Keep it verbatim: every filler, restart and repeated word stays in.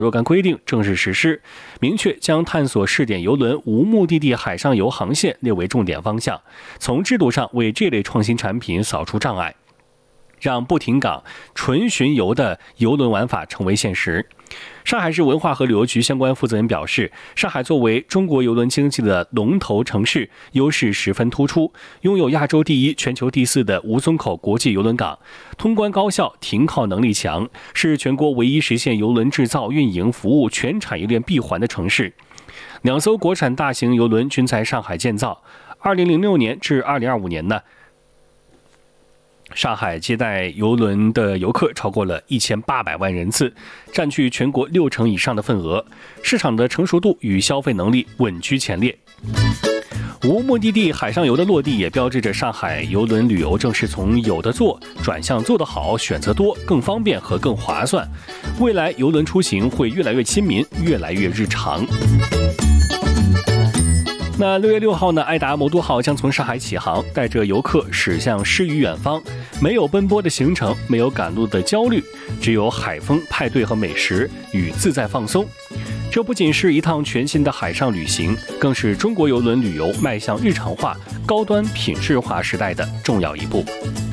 若干规定正式实施，明确将探索试点邮轮无目的地海上游航线列为重点方向，从制度上为这类创新产品扫除障碍，让不停港、纯巡游的邮轮玩法成为现实。上海市文化和旅游局相关负责人表示，上海作为中国邮轮经济的龙头城市，优势十分突出，拥有亚洲第一、全球第四的吴淞口国际邮轮港，通关高效，停靠能力强，是全国唯一实现邮轮制造、运营、服务全产业链闭环的城市。两艘国产大型邮轮均在上海建造。二零零六年至二零二五年呢，上海接待邮轮的游客超过了一千八百万人次，占据全国六成以上的份额，市场的成熟度与消费能力稳居前列。无目的地海上游的落地，也标志着上海邮轮旅游正式从有的做转向做得好、选择多、更方便和更划算。未来邮轮出行会越来越亲民，越来越日常。那六月六号呢，爱达魔都号将从上海起航，带着游客驶向诗与远方。没有奔波的行程，没有赶路的焦虑，只有海风、派对和美食与自在放松。这不仅是一趟全新的海上旅行，更是中国邮轮旅游迈向日常化、高端品质化时代的重要一步。